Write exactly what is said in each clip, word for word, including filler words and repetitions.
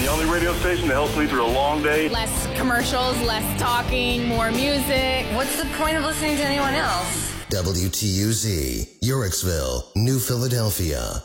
The only radio station that helps me through a long day. Less commercials, less talking, more music. What's the point of listening to anyone else? W T U Z, Uricksville, New Philadelphia.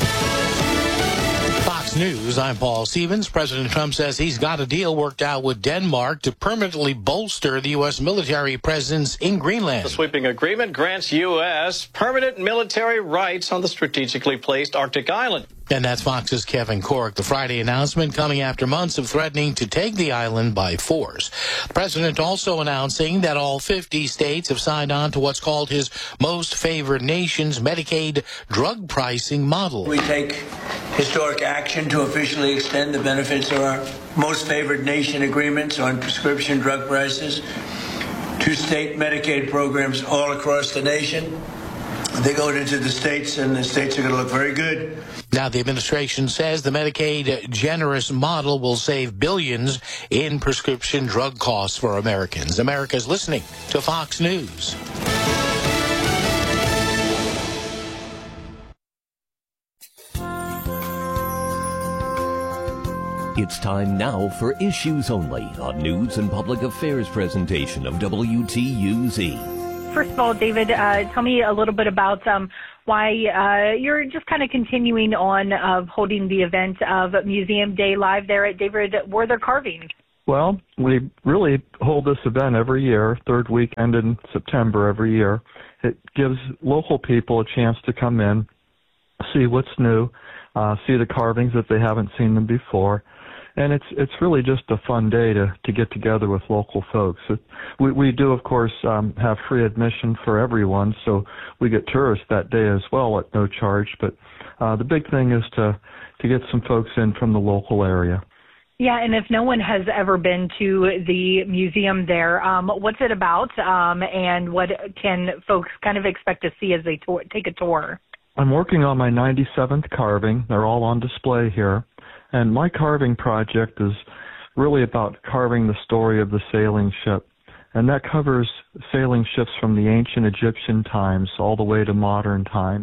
Fox News, I'm Paul Stevens. President Trump says he's got a deal worked out with Denmark to permanently bolster the U S military presence in Greenland. The sweeping agreement grants U S permanent military rights on the strategically placed Arctic island. And that's Fox's Kevin Cork. The Friday announcement coming after months of threatening to take the island by force. The president also announcing that all fifty states have signed on to what's called his most favored nation's Medicaid drug pricing model. We take historic action to officially extend the benefits of our most favored nation agreements on prescription drug prices to state Medicaid programs all across the nation. They go into the states, and the states are going to look very good. Now, the administration says the Medicaid generous model will save billions in prescription drug costs for Americans. America's listening to Fox News. It's time now for Issues Only, a news and public affairs presentation of W T U Z. First of all, David, uh, tell me a little bit about um, why uh, you're just kind of continuing on of holding the event of Museum Day Live there at David Werther Carving. Well, we really hold this event every year, third weekend in September every year. It gives local people a chance to come in, see what's new, uh, see the carvings if they haven't seen them before. And it's it's really just a fun day to, to get together with local folks. It, we, we do, of course, um, have free admission for everyone, so we get tourists that day as well at no charge. But uh, the big thing is to, to get some folks in from the local area. Yeah, and if no one has ever been to the museum there, um, what's it about, um, and what can folks kind of expect to see as they tour, take a tour? I'm working on my ninety-seventh carving. They're all on display here. And my carving project is really about carving the story of the sailing ship. And that covers sailing ships from the ancient Egyptian times all the way to modern times.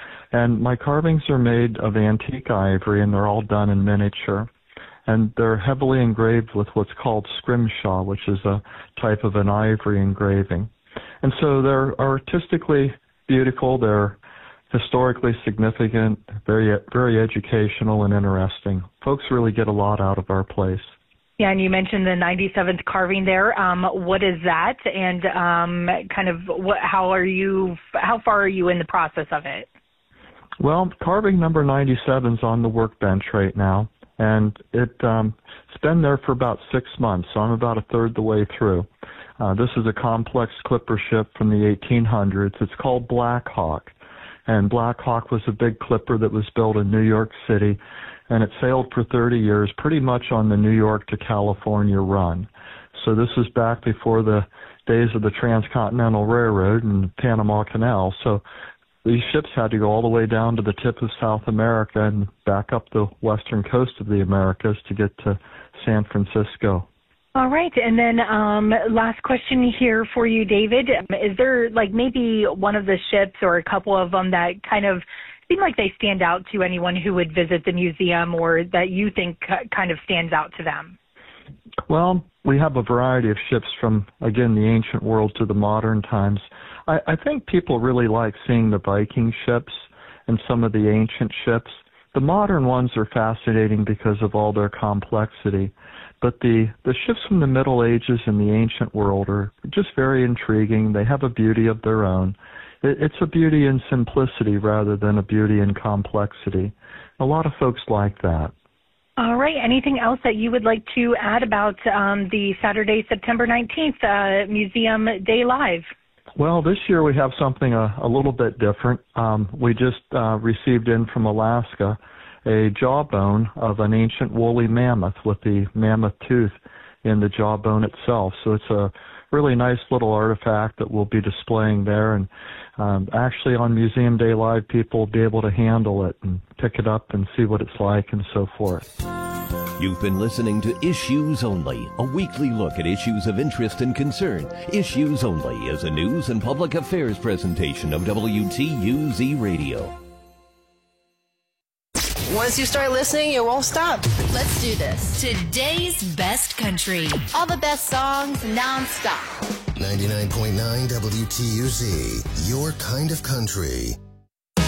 And my carvings are made of antique ivory, and they're all done in miniature. And they're heavily engraved with what's called scrimshaw, which is a type of an ivory engraving. And so they're artistically beautiful. They're historically significant, very very educational and interesting. Folks really get a lot out of our place. Yeah, and you mentioned the ninety-seventh carving there. Um, what is that, and um, kind of what, how are you? How far are you in the process of it? Well, carving number ninety-seven is on the workbench right now, and it um, it's been there for about six months. So I'm about a third the way through. Uh, this is a complex clipper ship from the eighteen hundreds. It's called Black Hawk. And Black Hawk was a big clipper that was built in New York City, and it sailed for thirty years, pretty much on the New York to California run. So this was back before the days of the Transcontinental Railroad and the Panama Canal. So these ships had to go all the way down to the tip of South America and back up the western coast of the Americas to get to San Francisco. All right, and then um, last question here for you, David. Is there like maybe one of the ships or a couple of them that kind of seem like they stand out to anyone who would visit the museum, or that you think kind of stands out to them? Well, we have a variety of ships from, again, the ancient world to the modern times. I, I think people really like seeing the Viking ships and some of the ancient ships. The modern ones are fascinating because of all their complexity. But the, the ships from the Middle Ages and the ancient world are just very intriguing. They have a beauty of their own. It, it's a beauty in simplicity rather than a beauty in complexity. A lot of folks like that. All right. Anything else that you would like to add about um, the Saturday, September nineteenth uh, Museum Day Live? Well, this year we have something a, a little bit different. Um, we just uh, received in from Alaska a jawbone of an ancient woolly mammoth with the mammoth tooth in the jawbone itself. So it's a really nice little artifact that we'll be displaying there. And um, actually on Museum Day Live, people will be able to handle it and pick it up and see what it's like and so forth. You've been listening to Issues Only, a weekly look at issues of interest and concern. Issues Only is a news and public affairs presentation of W T U Z Radio. once you start listening, you won't stop. Let's do this. Today's best country. All the best songs non-stop. ninety-nine point nine W T U Z, your kind of country.